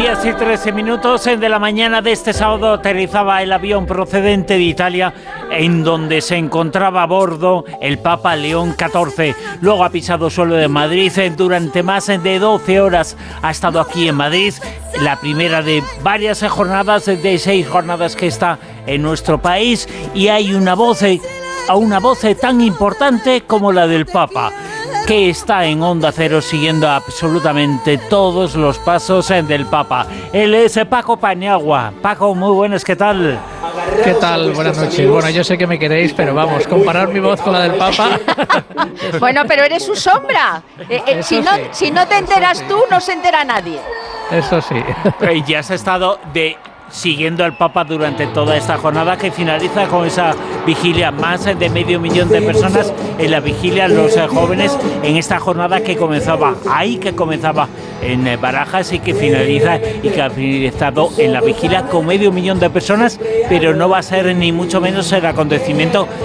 10 y 13 minutos de la mañana de este sábado aterrizaba el avión procedente de Italia, en donde se encontraba a bordo el Papa León XIV. Luego ha pisado suelo de Madrid durante más de 12 horas. Ha estado aquí en Madrid, la primera de varias jornadas, de 6 jornadas que está en nuestro país, y hay una voz tan importante como la del Papa, que está en Onda Cero siguiendo absolutamente todos los pasos del Papa. Él es Paco Paniagua. Paco, muy buenas, ¿qué tal? ¿Qué tal? Buenas noches. Bueno, yo sé que me queréis, pero vamos, comparar mi voz con la del Papa. Bueno, pero eres su sombra. Si no te enteras tú, no se entera nadie. Eso sí. Ya has estado siguiendo al Papa durante toda esta jornada, que finaliza con esa vigilia. Más de 500.000 de personas en la vigilia, los jóvenes, en esta jornada que comenzaba en Barajas y que finaliza, y que ha finalizado en la vigilia con 500.000 de personas, pero no va a ser ni mucho menos el acontecimiento